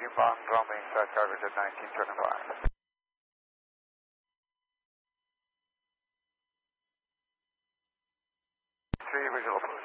keep on grounding flight target at 1925. 3 visual.